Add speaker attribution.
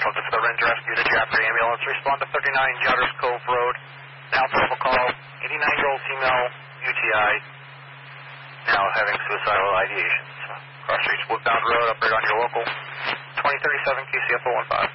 Speaker 1: Delta for the Ranger Rescue, the Jeopardy ambulance. Respond to 39 Jotters Cove Road. Now verbal call, 89-year-old female, UTI, now having suicidal ideation. So, cross streets, Woodbound Road, upgrade on your local, 2037 QCFO 15.